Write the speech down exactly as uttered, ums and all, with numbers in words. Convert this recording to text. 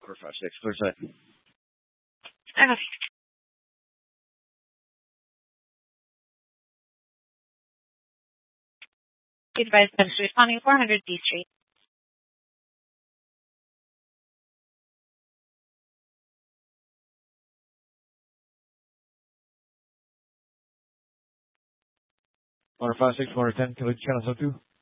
Four five six. Clear set. Okay. Be advised, service responding four hundred D Street. One five six, one ten. Can we channel two?